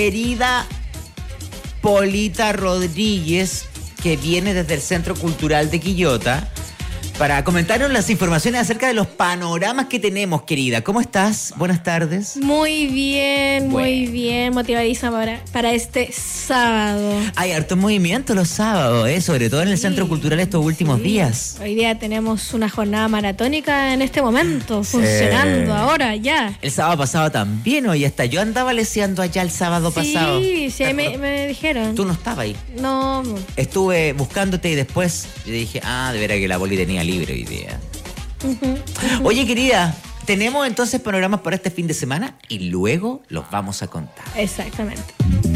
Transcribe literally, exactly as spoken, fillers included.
Querida Polita Rodríguez, que viene desde el Centro Cultural de Quillota, para comentarnos las informaciones acerca de los panoramas que tenemos, querida. ¿Cómo estás? Buenas tardes. Muy bien, Bueno. muy bien, motivadísima para, para este sábado. Hay harto movimiento los sábados, ¿eh? Sobre todo en el Sí, Centro Cultural estos últimos sí. días. Hoy día tenemos una jornada maratónica en este momento, funcionando ahora, ya. El sábado pasado también, oye, hasta yo andaba leseando allá el sábado pasado. Sí, sí, ahí me, me dijeron. Tú no estabas ahí. No, Estuve buscándote y después yo dije, ah, de veras que la Poli tenía libre hoy día. ujú. Oye, querida, tenemos entonces panoramas para este fin de semana y luego los vamos a contar. Exactamente.